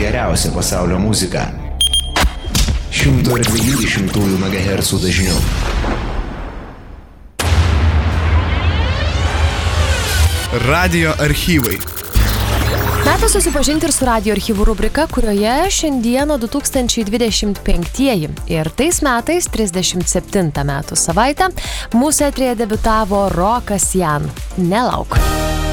geriausią pasaulio muziką. 120 MHz dažniu. Radio archyvai. Metas susipažinti ir su radio archyvų rubrika, kurioje šiandieną 2025 ir tais metais 37 metų savaitę mūsų eteryje debiutavo Rokas Jan. Nelauk.